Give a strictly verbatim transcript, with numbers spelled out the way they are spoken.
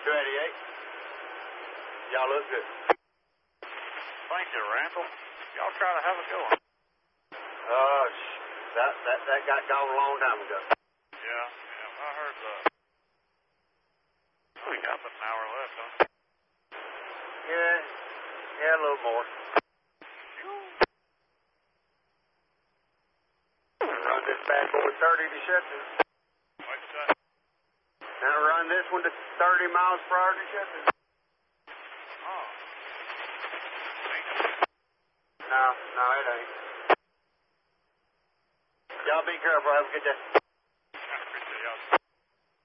two eighty-eight. Y'all look good. Thank you, Randall. Y'all try to have a good one. Oh, that, that, that got gone a long time ago. Yeah, yeah, I heard that. We got an hour left, huh? Yeah, yeah, a little more. Run this back over thirty to Shetland. What's that? Now run this one to thirty miles per hour to Shetland. Oh. No, no, it ain't. Y'all be careful. Have a good day.